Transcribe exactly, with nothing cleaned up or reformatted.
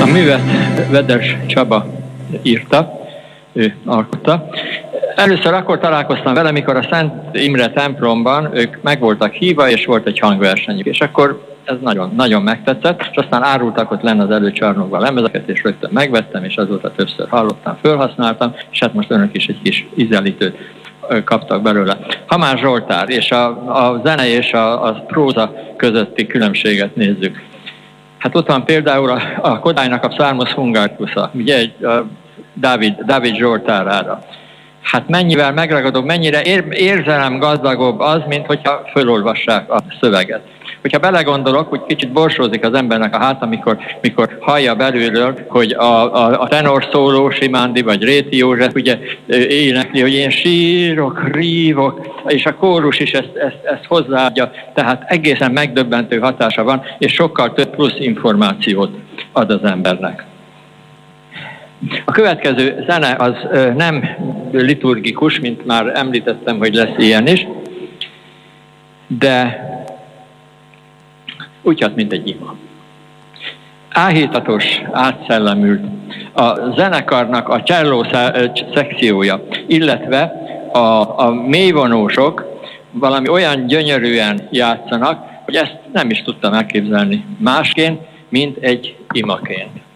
művet Vedes Csaba írta, ő alkotta. Először akkor találkoztam vele, mikor a Szent Imre templomban ők meg voltak hívva, és volt egy hangversenyük, és akkor ez nagyon, nagyon megtetszett, és aztán árultak ott lenne az előcsarnokban lemezeket, és rögtön megvettem, és azóta többször hallottam, felhasználtam, és hát most önök is egy kis ízelítőt kaptak belőle. Hamás Zsoltár, és a, a zene és a, a próza közötti különbséget nézzük. Hát ott van például a, a Kodálynak a Psalmus Hungaricusza, ugye egy a Dávid, Dávid Zsoltárára. Hát mennyivel megragadóbb, mennyire ér, érzelem gazdagabb az, mint hogyha fölolvassák a szöveget. Hogyha belegondolok, hogy kicsit borsózik az embernek a hát, amikor, mikor hallja belülről, hogy a, a, a tenor szóló Simándi vagy Réti József ugye énekli, hogy én sírok, rívok, és a kórus is ezt, ezt, ezt hozzáadja, tehát egészen megdöbbentő hatása van, és sokkal több plusz információt ad az embernek. A következő zene az nem liturgikus, mint már említettem, hogy lesz ilyen is, de úgy hát, mint egy ima. Áhítatos, átszellemült a zenekarnak a cselló szekciója, illetve a, a mélyvonósok valami olyan gyönyörűen játszanak, hogy ezt nem is tudtam elképzelni másként, mint egy imaként.